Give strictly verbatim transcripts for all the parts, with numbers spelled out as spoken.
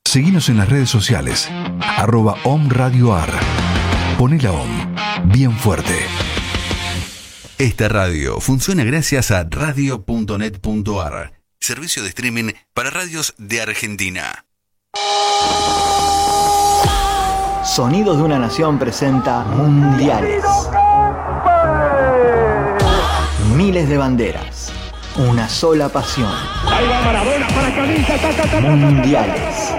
Seguinos en las redes sociales, arroba omradioar. Poné la Om bien fuerte. Esta radio funciona gracias a radio punto net punto ar, servicio de streaming para radios de Argentina. Sonidos de una Nación presenta Mundiales. Miles de banderas, una sola pasión. Mundiales.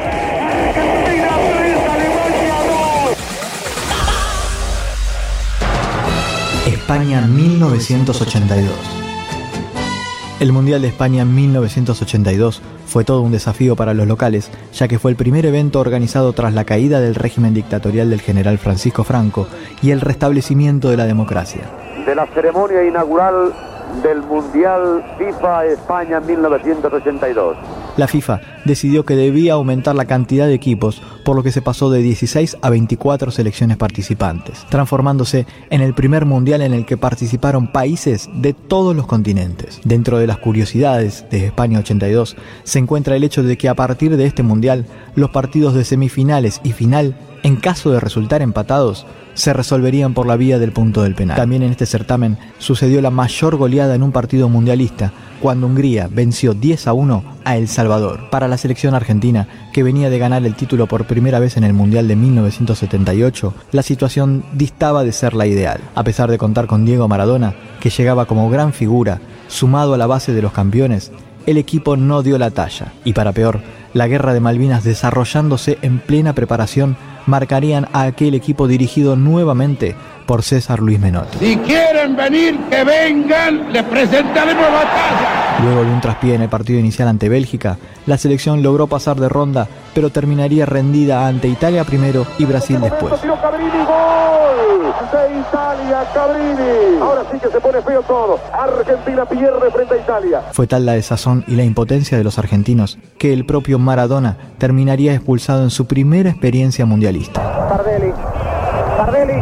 España mil novecientos ochenta y dos. El Mundial de España mil novecientos ochenta y dos fue todo un desafío para los locales, ya que fue el primer evento organizado tras la caída del régimen dictatorial del general Francisco Franco y el restablecimiento de la democracia. De la ceremonia inaugural del Mundial FIFA España mil novecientos ochenta y dos. La FIFA decidió que debía aumentar la cantidad de equipos, por lo que se pasó de dieciséis a veinticuatro selecciones participantes, transformándose en el primer mundial en el que participaron países de todos los continentes. Dentro de las curiosidades de España ochenta y dos se encuentra el hecho de que a partir de este mundial, los partidos de semifinales y final, en caso de resultar empatados, se resolverían por la vía del punto del penal. También en este certamen sucedió la mayor goleada en un partido mundialista, cuando Hungría venció diez a uno a El Salvador. Para la selección argentina, que venía de ganar el título por primera vez en el Mundial de mil novecientos setenta y ocho, la situación distaba de ser la ideal. A pesar de contar con Diego Maradona, que llegaba como gran figura, sumado a la base de los campeones, el equipo no dio la talla. Y para peor, la Guerra de Malvinas, desarrollándose en plena preparación, marcarían a aquel equipo dirigido nuevamente por César Luis Menotti. Si quieren venir, que vengan, les presentaremos batalla. Luego de un traspié en el partido inicial ante Bélgica, la selección logró pasar de ronda, pero terminaría rendida ante Italia primero y Brasil después. Cabrini, gol de Italia, Cabrini. Ahora sí que se pone feo todo. Argentina pierde frente a Italia. Fue tal la desazón y la impotencia de los argentinos que el propio Maradona terminaría expulsado en su primera experiencia mundialista. Tardelli, Tardelli.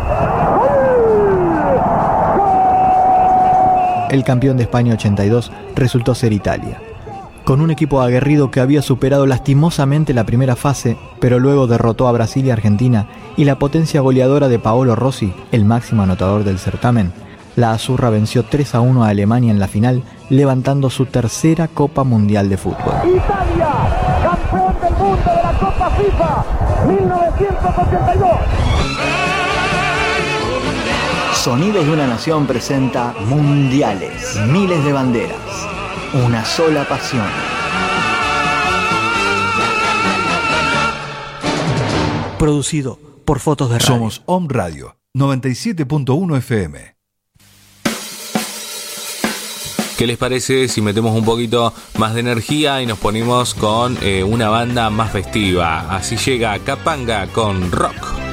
El campeón de España ochenta y dos resultó ser Italia. Con un equipo aguerrido que había superado lastimosamente la primera fase, pero luego derrotó a Brasil y Argentina, y la potencia goleadora de Paolo Rossi, el máximo anotador del certamen, la azurra venció tres a uno a Alemania en la final, levantando su tercera Copa Mundial de Fútbol. Italia, campeón del mundo de la Copa FIFA mil novecientos ochenta y dos. Sonidos de una Nación presenta Mundiales, miles de banderas, una sola pasión. Producido por Fotos de Radio. Somos Om Radio noventa y siete punto uno F M. ¿Qué les parece si metemos un poquito más de energía y nos ponemos con eh, una banda más festiva? Así llega Capanga con Rock.